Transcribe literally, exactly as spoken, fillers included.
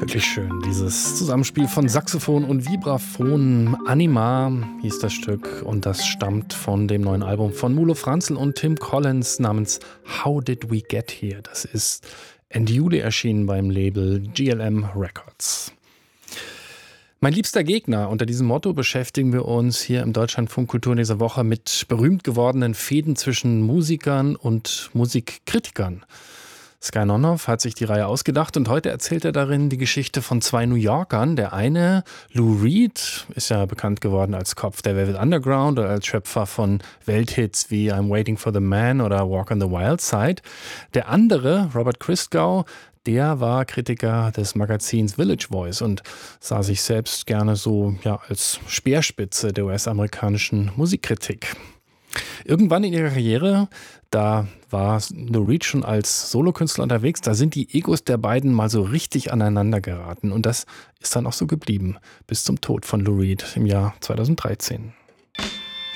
Wirklich schön, dieses Zusammenspiel von Saxophon und Vibraphon. Anima hieß das Stück und das stammt von dem neuen Album von Mulo Franzl und Tim Collins namens How Did We Get Here? Das ist Ende Juli erschienen beim Label G L M Records. Mein liebster Gegner, unter diesem Motto beschäftigen wir uns hier im Deutschlandfunk Kultur in dieser Woche mit berühmt gewordenen Fäden zwischen Musikern und Musikkritikern. Sky Nonhoff hat sich die Reihe ausgedacht und heute erzählt er darin die Geschichte von zwei New Yorkern. Der eine, Lou Reed, ist ja bekannt geworden als Kopf der Velvet Underground oder als Schöpfer von Welthits wie I'm Waiting for the Man oder Walk on the Wild Side. Der andere, Robert Christgau, der war Kritiker des Magazins Village Voice und sah sich selbst gerne so ja, als Speerspitze der U S-amerikanischen Musikkritik. Irgendwann in ihrer Karriere, da war Lou Reed schon als Solokünstler unterwegs, da sind die Egos der beiden mal so richtig aneinander geraten. Und das ist dann auch so geblieben, bis zum Tod von Lou Reed im Jahr zweitausenddreizehn.